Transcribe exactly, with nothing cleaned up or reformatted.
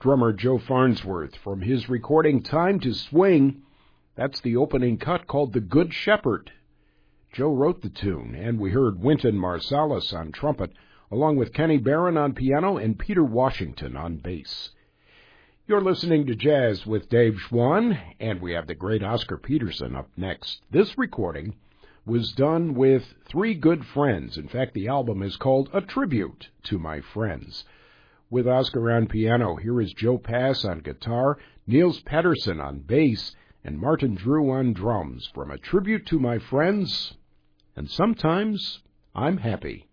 drummer Joe Farnsworth from his recording Time to Swing. That's the opening cut called The Good Shepherd. Joe wrote the tune, and we heard Wynton Marsalis on trumpet, along with Kenny Barron on piano and Peter Washington on bass. You're listening to Jazz with Dave Schwann, and we have the great Oscar Peterson up next. This recording was done with three good friends. In fact, the album is called A Tribute to My Friends. With Oscar on piano, here is Joe Pass on guitar, Niels Pettersson on bass, and Martin Drew on drums from A Tribute to My Friends. And sometimes I'm happy.